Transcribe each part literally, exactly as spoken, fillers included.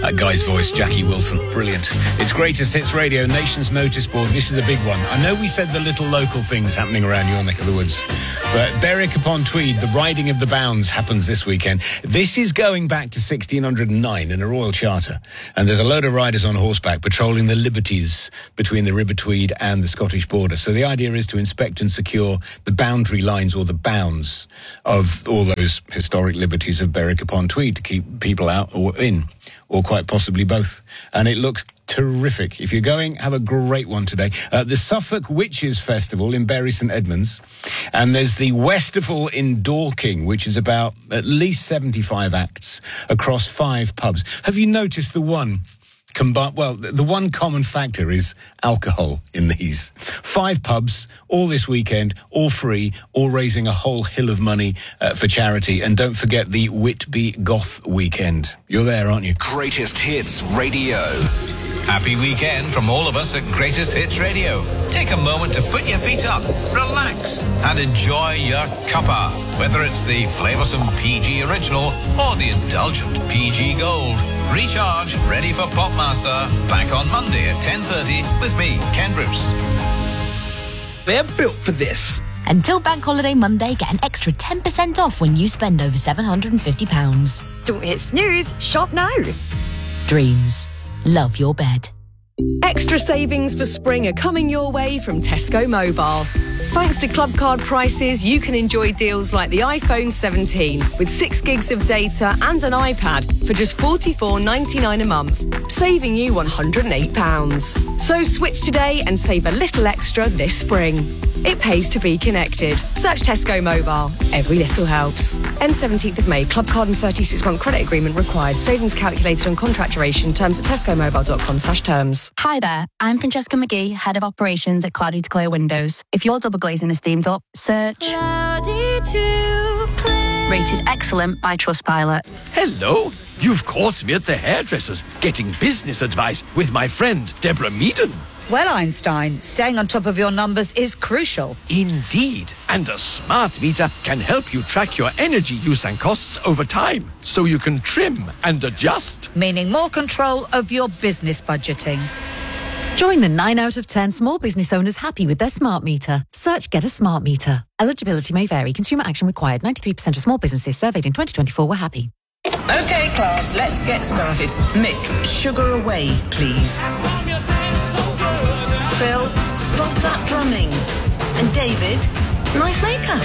That guy's voice, Jackie Wilson. Brilliant. It's Greatest Hits Radio, Nation's Notice Board. This is the big one. I know we said the little local things happening around your neck of the woods, but Berwick-upon-Tweed, the riding of the Bounds, happens this weekend. This is going back to sixteen oh nine in a royal charter, and there's a load of riders on horseback patrolling the liberties between the River Tweed and the Scottish border. So the idea is to inspect and secure the boundary lines or the bounds of all those historic liberties of Berwick-upon-Tweed to keep people out or in, or quite possibly both. And it looks terrific. If you're going, have a great one today. Uh, the Suffolk Witches Festival in Bury St Edmunds, and there's the Westival in Dorking, which is about at least seventy-five acts across five pubs. Have you noticed the one? Combi- well, the one common factor is alcohol in these. Five pubs, all this weekend, all free, all raising a whole hill of money uh, for charity. And don't forget the Whitby Goth Weekend. You're there, aren't you? Greatest Hits Radio. Happy weekend from all of us at Greatest Hits Radio. Take a moment to put your feet up, relax, and enjoy your cuppa. Whether it's the flavoursome P G Original or the indulgent P G Gold. Recharge, ready for Popmaster. Back on Monday at ten thirty with me, Ken Bruce. They're built for this. Until Bank Holiday Monday, get an extra ten percent off when you spend over seven hundred fifty pounds. Don't hit snooze, shop now. Dreams. Love your bed. Extra savings for spring are coming your way from Tesco Mobile. Thanks to Club Card prices, you can enjoy deals like the iPhone seventeen with six gigs of data and an iPad for just forty-four ninety-nine a month, saving you one hundred eight pounds. So switch today and save a little extra this spring. It pays to be connected. Search Tesco Mobile. Every little helps. End seventeenth of May. Club Card and thirty-six month credit agreement required. Savings calculated on contract duration. Terms at tescomobile.com slash terms. Hi there. I'm Francesca McGee, Head of Operations at Cloudy to Clear Windows. If your double glazing is steamed up, search Cloudy to Clear. Rated excellent by Trustpilot. Hello. You've caught me at the hairdresser's getting business advice with my friend Deborah Meaden. Well, Einstein, staying on top of your numbers is crucial. Indeed. And a smart meter can help you track your energy use and costs over time, so you can trim and adjust. Meaning more control of your business budgeting. Join the nine out of ten small business owners happy with their smart meter. Search Get a Smart Meter. Eligibility may vary. Consumer action required. ninety-three percent of small businesses surveyed in twenty twenty-four were happy. OK, class, let's get started. Mick, sugar away, please. Phil, stop that drumming. And David, nice makeup.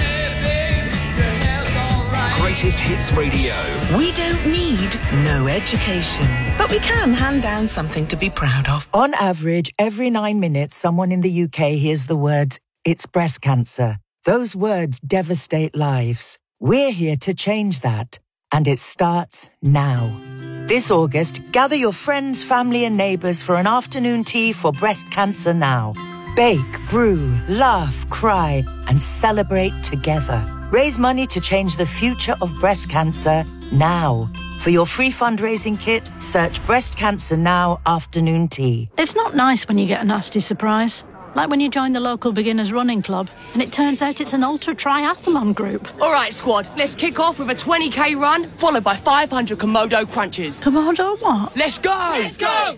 Greatest Hits Radio. We don't need no education, but we can hand down something to be proud of. On average, every nine minutes, someone in the U K hears the words, "It's breast cancer." Those words devastate lives. We're here to change that, and it starts now. This August, gather your friends, family and neighbours for an afternoon tea for breast cancer now. Bake, brew, laugh, cry and celebrate together. Raise money to change the future of breast cancer now. For your free fundraising kit, search Breast Cancer Now Afternoon Tea. It's not nice when you get a nasty surprise. Like when you join the local beginners running club and it turns out it's an ultra triathlon group. All right, squad, let's kick off with a twenty k run, followed by five hundred Komodo crunches. Komodo what? Let's go! Let's go!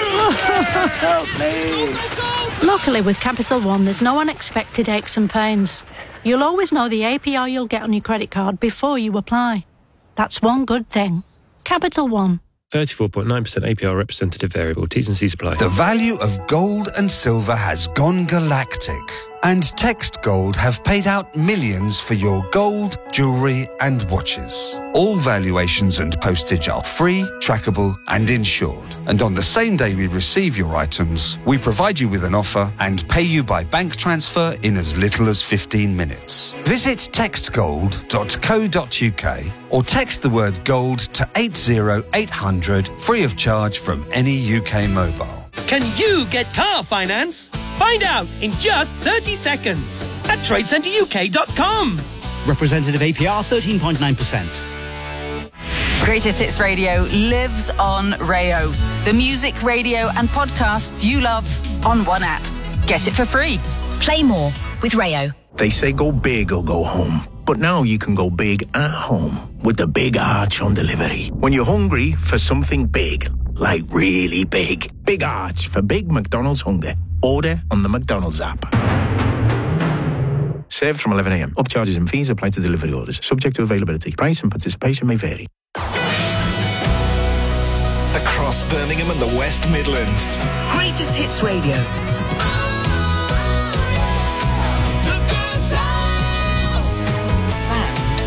Help me! Luckily, with Capital One, there's no unexpected aches and pains. You'll always know the A P R you'll get on your credit card before you apply. That's one good thing. Capital One. thirty-four point nine percent A P R representative variable. T's and C's apply. The value of gold and silver has gone galactic. And Text Gold have paid out millions for your gold, jewellery and watches. All valuations and postage are free, trackable and insured. And on the same day we receive your items, we provide you with an offer and pay you by bank transfer in as little as fifteen minutes. Visit text gold dot co dot uk or text the word gold to eight zero eight hundred free of charge from any U K mobile. Can you get car finance? Find out in just thirty seconds at trade centre U K dot com. Representative A P R thirteen point nine percent. Greatest Hits Radio lives on Rayo. The music, radio and podcasts you love on one app. Get it for free. Play more with Rayo. They say go big or go home. But now you can go big at home with the Big Arch on delivery. When you're hungry for something big, like really big. Big Arch for big McDonald's hunger. Order on the McDonald's app. Served from eleven a m. Upcharges and fees apply to delivery orders. Subject to availability. Price and participation may vary. Across Birmingham and the West Midlands. Greatest Hits Radio.